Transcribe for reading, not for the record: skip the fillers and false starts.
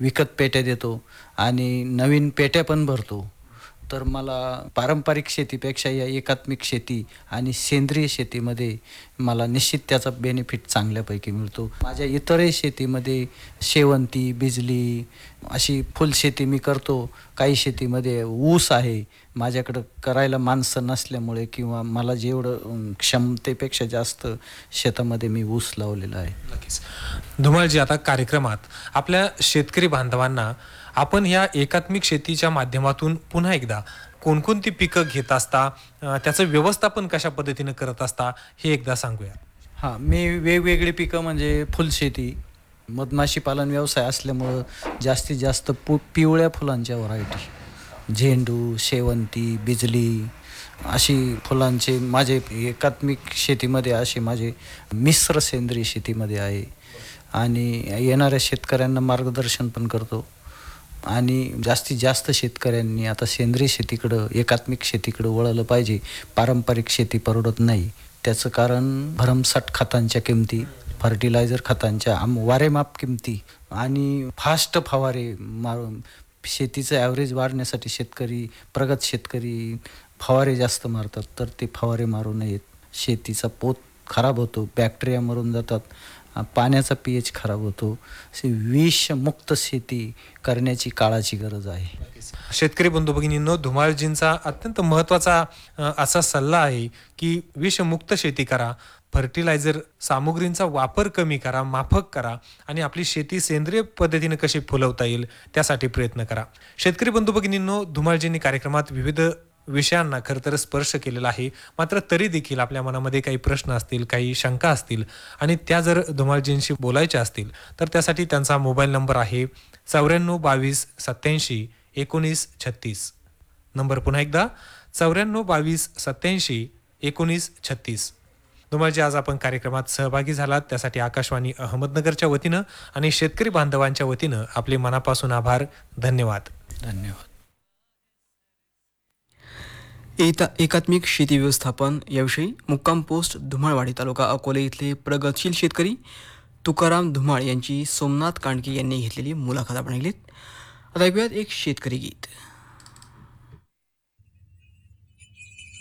विकत पेट्या देतो आणि नवीन पेट्या पण भरतो. तर मला पारंपरिक शेतीपेक्षा या एकात्मिक शेती आणि सेंद्रिय शेतीमध्ये मला निश्चित त्याचा बेनिफिट चांगल्यापैकी मिळतो. माझ्या इतरही शेतीमध्ये शेवंती, बिजली अशी फुलशेती मी करतो. काही शेतीमध्ये ऊस आहे. माझ्याकडं करायला माणसं नसल्यामुळे किंवा मला जेवढं क्षमतेपेक्षा जास्त शेतामध्ये मी ऊस लावलेला आहे. नक्कीच. धुमाळजी, आता कार्यक्रमात आपल्या शेतकरी बांधवांना आपण या एकात्मिक शेतीच्या माध्यमातून पुन्हा एकदा कोणकोणती पिकं घेत असता, त्याचं व्यवस्थापन कशा पद्धतीने करत असता हे एकदा सांगूया. हां, मी वेगवेगळी पिकं म्हणजे फुलशेती, मधमाशी पालन व्यवसाय असल्यामुळं जास्तीत जास्त पिवळ्या फुलांच्या व्हरायटी, झेंडू, शेवंती, बिजली अशी फुलांचे माझे एकात्मिक शेतीमध्ये असे माझे मिश्र सेंद्रिय शेतीमध्ये आहे आणि येणाऱ्या शेतकऱ्यांना मार्गदर्शन पण करतो. आणि जास्तीत जास्त शेतकऱ्यांनी आता सेंद्रिय शेतीकडं, एकात्मिक शेतीकडं वळलं पाहिजे. पारंपरिक शेती परवडत नाही. त्याचं कारण भरमसाठ खतांच्या किमती, फर्टिलायझर खतांच्या वारेमाप किमती आणि फास्ट फवारे मारून शेतीचं ॲव्हरेज वाढण्यासाठी प्रगत शेतकरी फवारे जास्त मारतात. तर ते फवारे मारू नयेत. शेतीचा पोत खराब होतो, बॅक्टेरिया मरून जातात, पाण्याचा pH खराब होतो. विषमुक्त शेती करण्याची काळाची गरज आहे. शेतकरी बंधू भगिनींनो, धुमाळजींचा अत्यंत महत्त्वाचा असा सल्ला आहे की विषमुक्त शेती करा, फर्टिलायझर सामुग्रींचा वापर कमी करा, माफक करा आणि आपली शेती सेंद्रिय पद्धतीने कशी फुलवता येईल त्यासाठी प्रयत्न करा. शेतकरी बंधू भगिनींनो, धुमाळजींनी कार्यक्रमात विविध विषयांना खरं तर स्पर्श केलेला आहे. मात्र तरी देखील आपल्या मनामध्ये काही प्रश्न असतील, काही शंका असतील आणि त्या जर धुमाळजींशी बोलायच्या असतील तर त्यासाठी त्यांचा मोबाईल नंबर आहे 94 22 87 19 36. नंबर पुन्हा एकदा 94 22 87 19 36. धुमाळजी, आज आपण कार्यक्रमात सहभागी झालात त्यासाठी आकाशवाणी अहमदनगरच्या वतीनं आणि शेतकरी बांधवांच्या वतीनं आपले मनापासून आभार. धन्यवाद. धन्यवाद. एकात्मिक शेती व्यवस्थापन याविषयी मुक्काम पोस्ट धुमाळवाडी तालुका अकोले इथले प्रगतशील शेतकरी तुकाराम धुमाळ यांची सोमनाथ कांडके यांनी घेतलेली मुलाखत आपण ऐकलीत. आता ऐकूयात एक शेतकरी गीत.